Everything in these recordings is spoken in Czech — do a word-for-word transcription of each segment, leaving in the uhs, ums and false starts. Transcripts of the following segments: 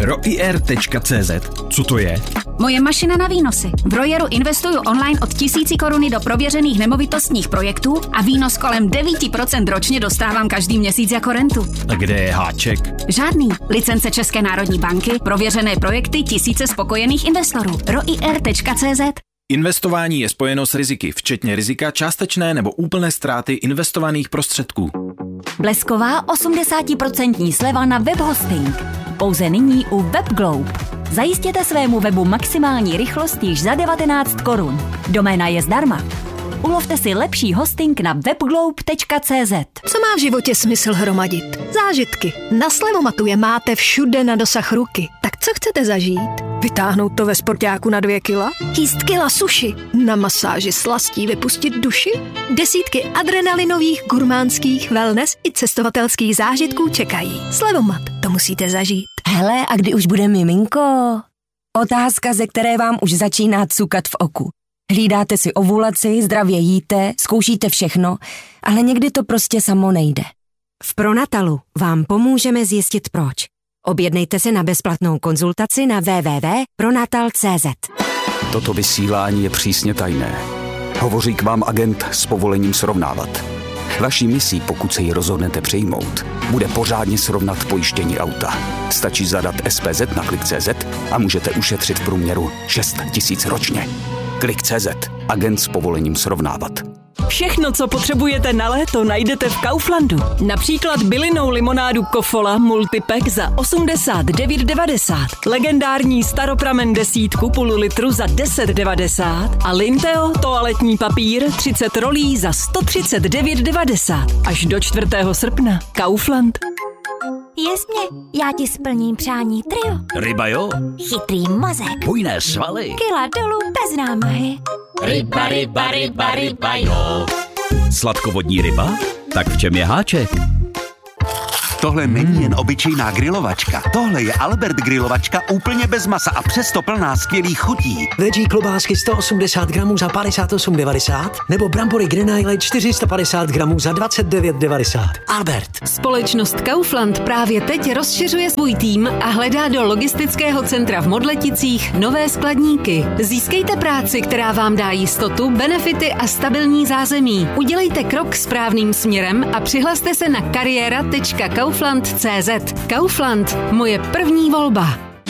roier tečka cé zet. Co to je? Moje mašina na výnosy. V Royeru investuju online od tisíci koruny do prověřených nemovitostních projektů a výnos kolem devět procent ročně dostávám každý měsíc jako rentu. A kde je háček? Žádný. Licence České národní banky, prověřené projekty, tisíce spokojených investorů. roier tečka cé zet. Investování je spojeno s riziky, včetně rizika částečné nebo úplné ztráty investovaných prostředků. Blesková osmdesát procent sleva na webhosting. Pouze nyní u WebGlobe. Zajistěte svému webu maximální rychlost již za devatenáct korun. Doména je zdarma. Ulovte si lepší hosting na webglobe tečka cé zet. Co má v životě smysl hromadit? Zážitky. Na Slevomatu je máte všude na dosah ruky. Tak co chcete zažít? Vytáhnout to ve sportáku na dvě kila? Jíst kila suši? Na masáži slastí vypustit duši? Desítky adrenalinových, gurmánských, wellness i cestovatelských zážitků čekají. Slevomat, to musíte zažít. Hele, a kdy už bude miminko? Otázka, ze které vám už začíná cukat v oku. Hlídáte si ovulaci, zdravě jíte, zkoušíte všechno, ale někdy to prostě samo nejde. V Pronatalu vám pomůžeme zjistit proč. Objednejte se na bezplatnou konzultaci na w w w tečka pronatal tečka cé zet. Toto vysílání je přísně tajné. Hovoří k vám agent s povolením srovnávat. Vaší misí, pokud se ji rozhodnete přijmout, bude pořádně srovnat pojištění auta. Stačí zadat es pé zet na klik tečka cé zet a můžete ušetřit v průměru šest tisíc ročně. klik tečka cé zet. Agent s povolením srovnávat. Všechno, co potřebujete na léto, najdete v Kauflandu. Například bylinnou limonádu Kofola Multipack za osmdesát devět devadesát, legendární staropramen desítku půl litru za deset devadesát a Linteo toaletní papír třicet rolí za sto třicet devět devadesát. Až do čtvrtého srpna. Kaufland. Jasně, já ti splním přání trio. Ryba jo. Chytrý mozek. Bujné svaly. Kila dolů bez námahy. Ryba, ryba, ryba, ryba jo. Sladkovodní ryba? Tak v čem je háček? Tohle není jen obyčejná grilovačka. Tohle je Albert grilovačka úplně bez masa a přesto plná skvělých chutí. Veggie klobásky sto osmdesát gramů za padesát osm devadesát nebo brambory Grenaille čtyři sta padesát gramů za dvacet devět devadesát. Albert. Společnost Kaufland právě teď rozšiřuje svůj tým a hledá do logistického centra v Modleticích nové skladníky. Získejte práci, která vám dá jistotu, benefity a stabilní zázemí. Udělejte krok správným směrem a přihlaste se na kariéra tečka kaufland tečka cé zet. Kaufland, moje první volba.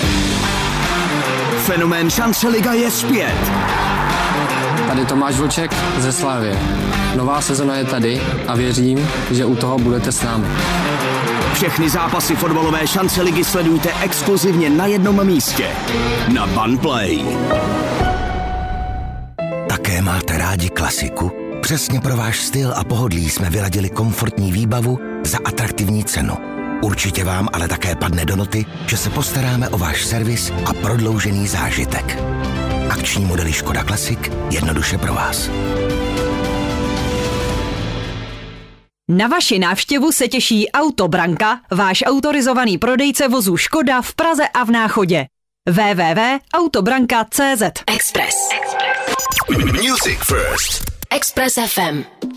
Fenomén Šance liga je zpět. Tady Tomáš Vlček ze Slavie. Nová sezona je tady a věřím, že u toho budete s námi. Všechny zápasy fotbalové Šance ligy sledujte exkluzivně na jednom místě. Na Banplay. Také máte rádi klasiku? Přesně pro váš styl a pohodlí jsme vyladili komfortní výbavu za atraktivní cenu. Určitě vám ale také padne do noty, že se postaráme o váš servis a prodloužený zážitek. Akční modely Škoda Classic jednoduše pro vás. Na vaši návštěvu se těší Autobranka, váš autorizovaný prodejce vozů Škoda v Praze a v Náchodě. w w w tečka autobranka tečka cé zet. Express. Music First. Express ef em.